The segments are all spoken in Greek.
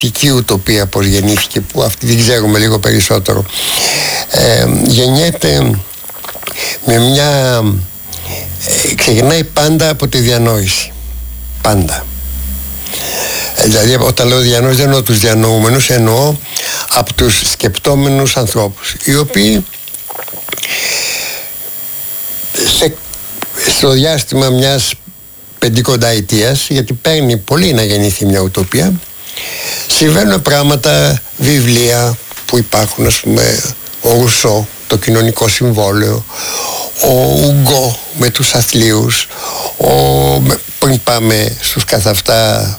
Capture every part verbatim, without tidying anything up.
η ουτοπία πώς γεννήθηκε, που αυτή την ξέρουμε λίγο περισσότερο. Ε, γεννιέται με μια... Ε, ξεκινάει πάντα από τη διανόηση. Πάντα. Ε, δηλαδή όταν λέω διανόηση δεν εννοώ τους διανοούμενους, εννοώ από τους σκεπτόμενους ανθρώπους, οι οποίοι σε, στο διάστημα μιας πεντηκονταετίας, γιατί παίρνει πολύ να γεννηθεί μια ουτοπία, συμβαίνουν πράγματα, βιβλία που υπάρχουν, ας πούμε, ο Ρουσό, το κοινωνικό συμβόλαιο, ο Ουγκό με τους αθλίους, ο, πριν πάμε στους καθ' αυτά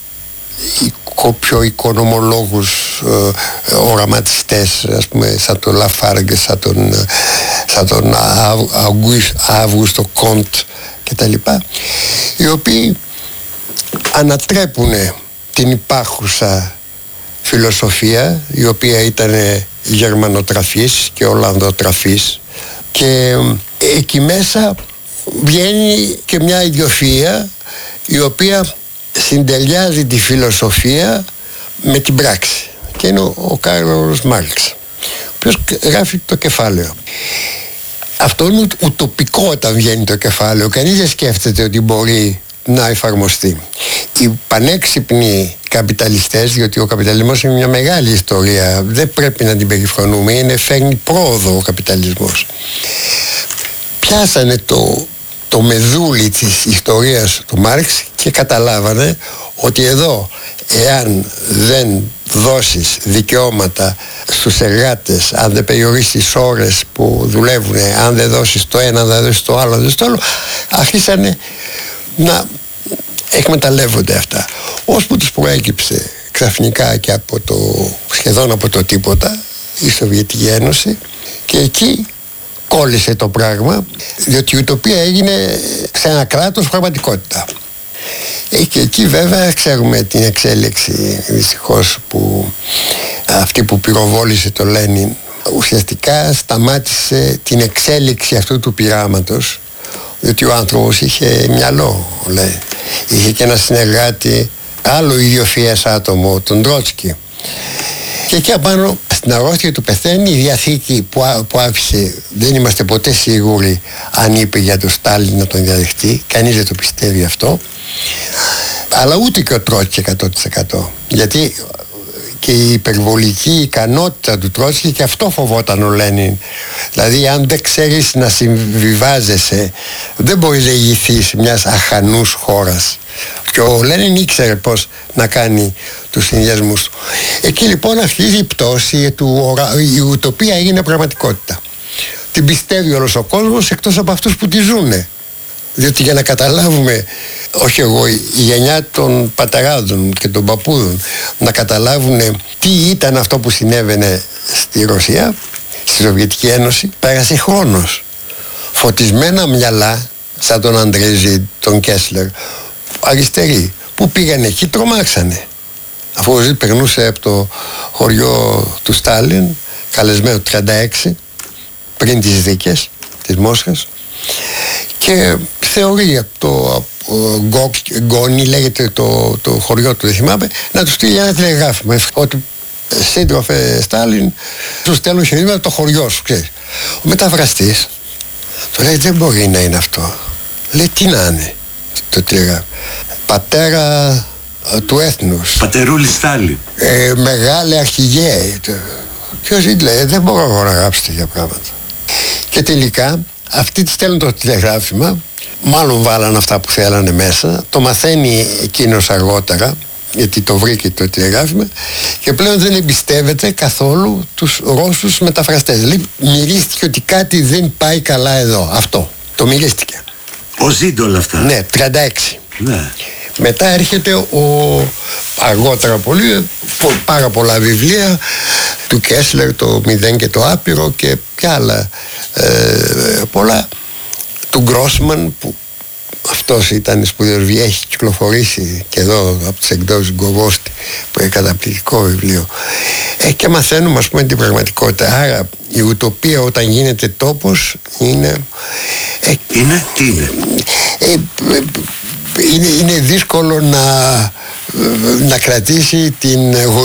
πιο οικονομολόγους, ε, οραματιστές, ας πούμε, σαν τον Λαφάργκ, σαν τον, σαν τον Αύγουστο Κοντ και τα λοιπά, οι οποίοι ανατρέπουν την υπάρχουσα φιλοσοφία, η οποία ήταν γερμανοτραφής και ολλανδοτραφής, και εκεί μέσα βγαίνει και μια ιδιοφυΐα η οποία συντελειάζει τη φιλοσοφία με την πράξη, και είναι ο, ο Κάρλος Μάρξ, ο οποίος γράφει το κεφάλαιο. Αυτό είναι ουτοπικό όταν βγαίνει το κεφάλαιο, κανείς δεν σκέφτεται ότι μπορεί να εφαρμοστεί. Οι πανέξυπνοι καπιταλιστές, διότι ο καπιταλισμός είναι μια μεγάλη ιστορία, δεν πρέπει να την περιφρονούμε, είναι, φέρνει πρόοδο ο καπιταλισμός, πιάσανε το, το μεδούλι της ιστορίας του Μάρξ και καταλάβανε ότι εδώ, εάν δεν δώσεις δικαιώματα στους εργάτες, αν δεν περιορίσεις ώρες που δουλεύουν, αν δεν δώσεις το ένα, αν δεν δώσεις το άλλο, αν δεν δώσεις το άλλο, αρχίσανε να εκμεταλλεύονται αυτά. Ώσπου τους προέκυψε ξαφνικά και από το, σχεδόν από το τίποτα, η Σοβιετική Ένωση, και εκεί κόλλησε το πράγμα, διότι η ουτοπία έγινε σε ένα κράτος πραγματικότητα. Και εκεί βέβαια ξέρουμε την εξέλιξη, δυστυχώς, που αυτή που πυροβόλησε το Λένιν ουσιαστικά σταμάτησε την εξέλιξη αυτού του πειράματος, διότι ο άνθρωπος είχε μυαλό, λέει. Είχε και ένα συνεργάτη, άλλο ιδιοφυές άτομο, τον Τρότσκι. Και εκεί απάνω στην αρρώστια του πεθαίνει. Η διαθήκη που, α, που άφησε, δεν είμαστε ποτέ σίγουροι αν είπε για τον Στάλιν να τον διαδεχτεί, κανείς δεν το πιστεύει αυτό, αλλά ούτε και ο Τρότσκι εκατό τοις εκατό, γιατί και η υπερβολική ικανότητα του Τρότσκι, και αυτό φοβόταν ο Λένιν. Δηλαδή, αν δεν ξέρεις να συμβιβάζεσαι, δεν μπορείς να ηγηθείς μιας αχανούς χώρας. Και ο Λένιν ήξερε πώς να κάνει τους συνδυασμούς του. Εκεί λοιπόν αρχίζει η πτώση του, η ουτοπία έγινε πραγματικότητα. Την πιστεύει όλος ο κόσμος, εκτός από αυτούς που τη ζουνε. Διότι για να καταλάβουμε, όχι εγώ, η γενιά των πατεράδων και των παππούδων, να καταλάβουν τι ήταν αυτό που συνέβαινε στη Ρωσία, στη Σοβιετική Ένωση, πέρασε χρόνος. Φωτισμένα μυαλά, σαν τον Αντρέζι, τον Κέσλερ, αριστεροί, που πήγαν εκεί, τρομάξανε. Αφού ο Ζήτ περνούσε από το χωριό του Στάλιν, καλεσμένο τριάντα έξι, πριν τις δίκες της Μόσχας, και θεωρεί από το Γκόνι, λέγεται το, το χωριό του, δεν θυμάμαι, να του στείλει ένα τηλεγράφημα ότι σύντροφε Στάλιν, σου στέλνω χειρίδα το χωριό σου, ξέρεις. Ο μεταφραστής του λέει, δεν μπορεί να είναι αυτό. Λέει, τι να είναι το τηλεγράφημα? Πατέρα του έθνους, πατερούλη Στάλιν, ε, μεγάλη αρχηγέ. Και ο Ζήτ λέει, δεν μπορώ εγώ να γράψω τέτοια πράγματα. Και τελικά αυτοί τη στέλνουν το τηλεγράφημα, μάλλον βάλαν αυτά που θέλανε μέσα, το μαθαίνει εκείνος αργότερα, γιατί το βρήκε το τηλεγράφημα, και πλέον δεν εμπιστεύεται καθόλου τους Ρώσους μεταφραστές. Δηλαδή μυρίστηκε ότι κάτι δεν πάει καλά εδώ. Αυτό το μυρίστηκε. Ο Ζήτ όλα αυτά. Ναι, τριάντα έξι. Ναι. Μετά έρχεται ο, αργότερα πολύ, πάρα πολλά βιβλία του Κέσλερ, το Μηδέν και το Άπειρο, και, και άλλα ε, πολλά, του Γκρόσμαν, που αυτός ήταν σπουδαίος, έχει κυκλοφορήσει και εδώ από τις εκδόσεις Γκοβόστη, που είναι καταπληκτικό βιβλίο, ε, και μαθαίνουμε, ας πούμε, την πραγματικότητα. Άρα η ουτοπία όταν γίνεται τόπος είναι ε, είναι, τι είναι? Ε, ε, Είναι, είναι δύσκολο να να κρατήσει την